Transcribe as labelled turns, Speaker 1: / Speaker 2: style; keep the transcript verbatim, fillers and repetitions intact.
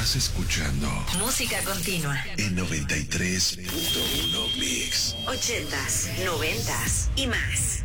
Speaker 1: Estás escuchando
Speaker 2: Música Continua
Speaker 1: en noventa y tres punto uno Mix.
Speaker 2: ochentas, noventas y más.